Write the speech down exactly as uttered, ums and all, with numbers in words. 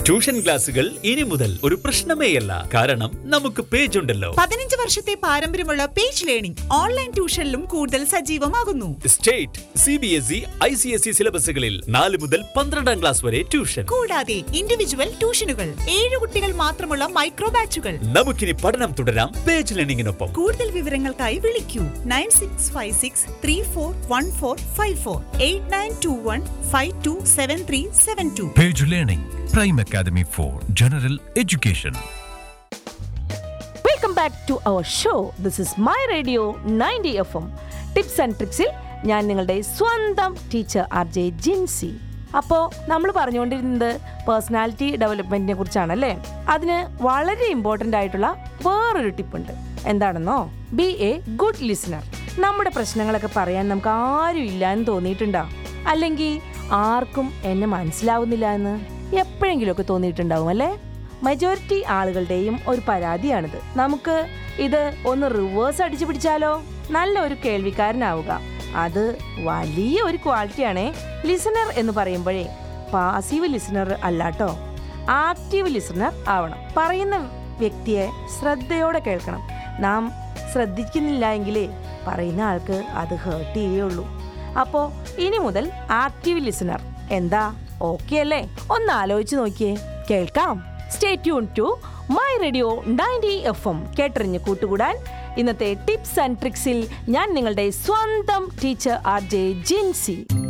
Tuition ക്ലാസുകൾ ഇനി മുതൽ ഒരു പ്രശ്നമേയല്ല. കാരണം നമുക്ക് പേജ് ഉണ്ടല്ലോ. പതിനഞ്ച് വർഷത്തെ പാരമ്പര്യമുള്ള പേജ് ലേണിംഗ് ഓൺലൈൻ ട്യൂഷനിലും കൂടുതൽ സജീവമാകുന്നു. State, C B S E, I C S E സിലബസുകളിൽ നാല് മുതൽ പന്ത്രണ്ടാം ക്ലാസ് വരെ ട്യൂഷൻ. കൂടാതെ ഇൻഡിവിജ്വൽ ട്യൂഷനുകൾ, ഏഴ് കുട്ടികൾ മാത്രമുള്ള മൈക്രോ ബാച്ചുകൾ. നമുക്കിനി പഠനം തുടരാം പേജ് ലേണിംഗിനൊപ്പം. കൂടുതൽ വിവരങ്ങൾക്കായി വിളിക്കൂ nine six five six three four one four five four eight nine to one five to seven three seven to. Page Learning, Prime Academy for General Education. Welcome back to our show. This is my radio ninety F M. Tips and ട്രിക്സിൽ ഞാൻ നിങ്ങളുടെ സ്വന്തം teacher R J Jincy. അപ്പോൾ നമ്മൾ പറഞ്ഞുകൊണ്ടിരുന്നത് personality ഡെവലപ്മെൻറ്റിനെ കുറിച്ചാണല്ലേ. അതിന് വളരെ important ആയിട്ടുള്ള വേറൊരു ടിപ്പുണ്ട്. എന്താണെന്നോ, ബി എ ഗുഡ് ലിസണർ. നമ്മുടെ പ്രശ്നങ്ങളൊക്കെ പറയാൻ നമുക്ക് ആരും ഇല്ല എന്ന് തോന്നിയിട്ടുണ്ടോ? അല്ലെങ്കിൽ ആർക്കും എന്നെ മനസ്സിലാവുന്നില്ല എന്ന് എപ്പോഴെങ്കിലുമൊക്കെ തോന്നിയിട്ടുണ്ടാവും അല്ലേ? മെജോറിറ്റി ആളുകളുടെയും ഒരു പരാതിയാണിത്. നമുക്ക് ഇത് ഒന്ന് റിവേഴ്സ് അടിച്ചു പിടിച്ചാലോ? നല്ല ഒരു കേൾവിക്കാരനാവുക, അത് വലിയ ഒരു ക്വാളിറ്റിയാണേ. ലിസണർ എന്ന് പറയുമ്പോഴേ പാസീവ് ലിസണർ അല്ലാട്ടോ, ആക്റ്റീവ് ലിസണർ ആവണം. പറയുന്ന വ്യക്തിയെ ശ്രദ്ധയോടെ കേൾക്കണം. നാം ശ്രദ്ധിക്കുന്നില്ല എങ്കിലേ പറയുന്ന ആൾക്ക് അത് ഹേർട്ട് ചെയ്യുള്ളൂ. അപ്പോൾ ഇനി മുതൽ ആക്റ്റീവ് ലിസണർ എന്താ? ഓക്കെ അല്ലേ? ഒന്ന് ആലോചിച്ച് നോക്കിയേ. കേൾക്കാം. Stay tune to my radio ninety F M. കേട്ടറിഞ്ഞ് കൂട്ടുകൂടാൻ ഇന്നത്തെ ടിപ്സ് ആൻഡ് ട്രിക്സിൽ ഞാൻ നിങ്ങളുടെ സ്വന്തം ടീച്ചർ ആർ ജെ ജിൻസി.